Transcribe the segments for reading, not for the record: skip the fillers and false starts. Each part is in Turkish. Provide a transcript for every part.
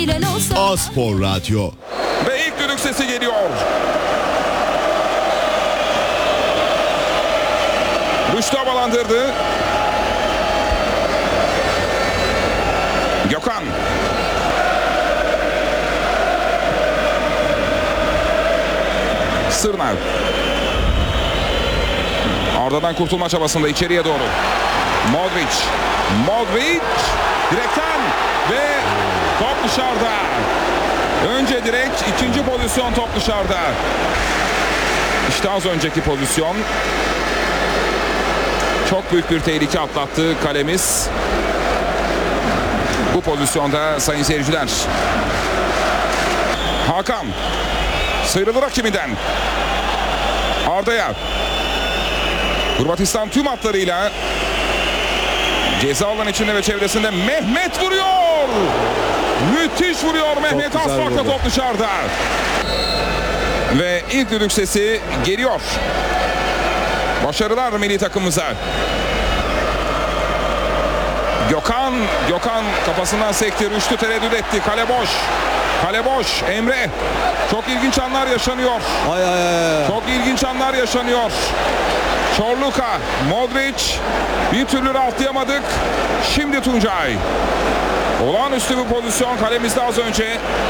giren olsa. A-Spor Radyo. Ve ilk düdük sesi geliyor. Rüştü havalandırdı. Gökhan. Sırnav. Arda'dan kurtulma çabasında içeriye doğru. Modric. Direkten ve top dışarıda. Önce direkt, ikinci pozisyon top dışarıda. İşte az önceki pozisyon. Çok büyük bir tehlike atlattı kalemiz. Bu pozisyonda sayın seyirciler. Hakan. Sıyrılır rakibinden. Arda'ya. Hırvatistan tüm hatlarıyla ceza alan içinde ve çevresinde Mehmet vuruyor. Müthiş vuruyor Mehmet, az farkla top dışarıda. Ve ilk düdük sesi geliyor. Başarılar milli takımımıza. Gökhan kafasından sekti. Rüştü tereddüt etti. Kale boş. Emre. Çok ilginç anlar yaşanıyor. Çok ilginç anlar yaşanıyor. Çorluka, Modric. Bir türlü rahatlayamadık. Şimdi Tuncay. Olağanüstü bir pozisyon kalemizde az önce.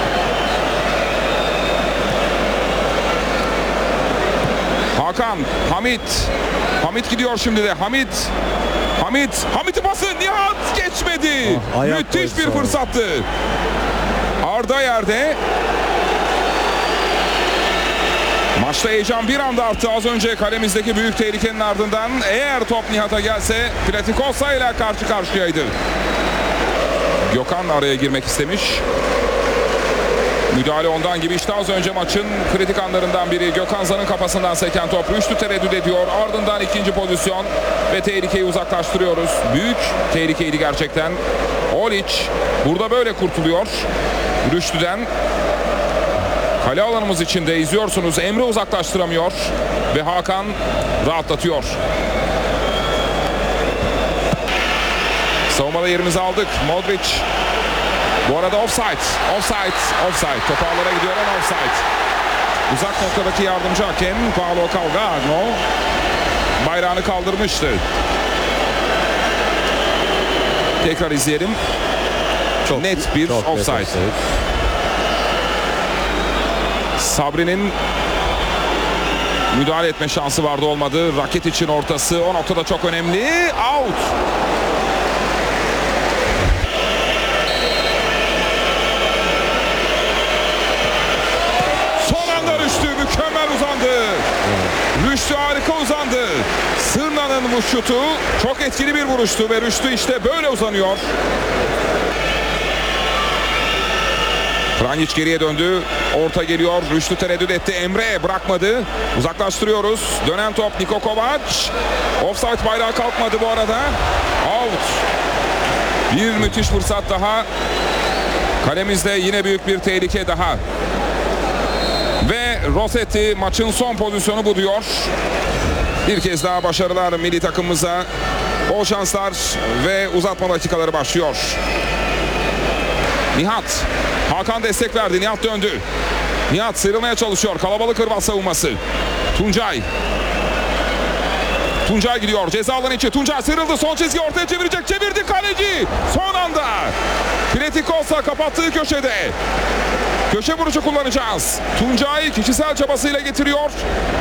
Hakan, Hamit gidiyor şimdi de. Hamit'in pası, Nihat geçmedi. Müthiş bir fırsattı. Arda yerde. Maçta heyecan bir anda arttı az önce kalemizdeki büyük tehlikenin ardından. Eğer top Nihat'a gelse Pletikosa ile karşı karşıyaydı. Gökhan araya girmek istemiş. Müdahale ondan gibi. İşte az önce maçın kritik anlarından biri. Gökhan Zan'ın kafasından seken top. Rüştü tereddüt ediyor. Ardından ikinci pozisyon ve tehlikeyi uzaklaştırıyoruz. Büyük tehlikeydi gerçekten. Olic burada böyle kurtuluyor Rüştü'den. Kale alanımız içinde izliyorsunuz. Emre uzaklaştıramıyor ve Hakan rahatlatıyor. Savunmada yerimizi aldık. Modric. Bu arada offside. Top ağlara gidiyor ama offside. Uzak noktadaki yardımcı hakem Paolo Calgano bayrağını kaldırmıştı. Tekrar izleyelim. Çok net bir offside. Sabri'nin müdahale etme şansı vardı, olmadı. Rakitic'in ortası o noktada çok önemli. Out. Son anda Rüştü mükemmel uzandı. Rüştü harika uzandı. Sırna'nın bu şutu çok etkili bir vuruştu ve Rüştü işte böyle uzanıyor. Pranjic geriye döndü. Orta geliyor. Rüştü tereddüt etti. Emre bırakmadı. Uzaklaştırıyoruz. Dönen top Niko Kovac. Offside bayrağı kalkmadı bu arada. Out. Bir müthiş fırsat daha. Kalemizde yine büyük bir tehlike daha. Ve Rossetti maçın son pozisyonu bu diyor. Bir kez daha başarılar milli takımımıza. Bol şanslar ve uzatma dakikaları başlıyor. Nihat. Hakan destek verdi. Nihat döndü. Nihat sıyrılmaya çalışıyor. Kalabalık Hırvat savunması. Tuncay gidiyor. Ceza alanı içi. Tuncay sıyrıldı. Son çizgi ortaya çevirecek. Çevirdi kaleci. Son anda. Pletikosa kapattığı köşede. Köşe vuruşu kullanacağız. Tuncay kişisel çabasıyla getiriyor.